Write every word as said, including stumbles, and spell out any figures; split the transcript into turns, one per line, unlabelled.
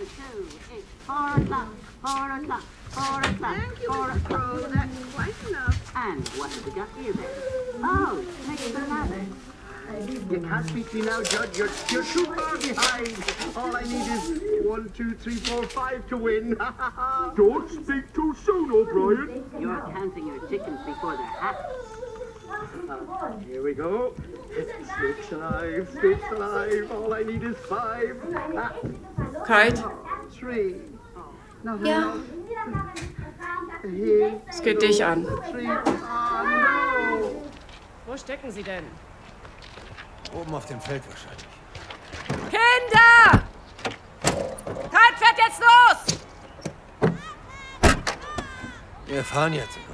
two, eight, four o'clock, four o'clock, four o'clock.
Thank you, Mister Crow. That's quite enough.
And what have we got here then? Oh, next to ladder.
You can't beat me now, Judge. You're, you're too far behind. All I need is one, two, three, four, five to win.
Don't speak too soon, O'Brien.
You're counting your chickens before they're hatched.
Uh, here we go. Snakes alive, snakes alive. All I need is five. Ah,
Kite,
three. Nothing
Ja.
else. Here.
es geht dich an.
Three. Oh, no.
Wo stecken sie denn?
Oben auf dem Feld wahrscheinlich.
Kinder! Kite fährt jetzt los!
Wir fahren jetzt.